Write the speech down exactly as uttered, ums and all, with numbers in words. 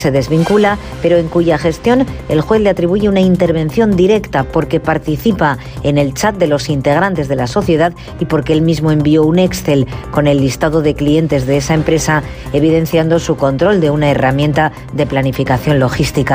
se desvincula, pero en cuya gestión el juez le atribuye una intervención directa porque participa en el chat de los integrantes de la sociedad y porque él mismo envió un Excel con el listado de clientes de esa empresa, evidenciando su control de una herramienta de planificación logística.